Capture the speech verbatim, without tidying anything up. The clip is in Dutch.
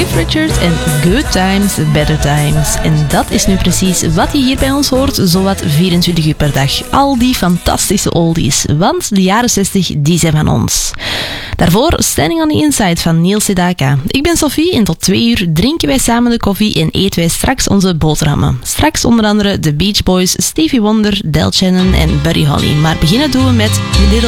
Cliff Richard en Good Times, Better Times. En dat is nu precies wat je hier bij ons hoort, zowat vierentwintig uur per dag. Al die fantastische oldies, want de jaren zestig, die zijn van ons. Daarvoor Standing on the Inside van Neil Sedaka. Ik ben Sophie en tot twee uur drinken wij samen de koffie en eten wij straks onze boterhammen. Straks onder andere de Beach Boys, Stevie Wonder, Del Shannon en Buddy Holly. Maar beginnen doen we met Little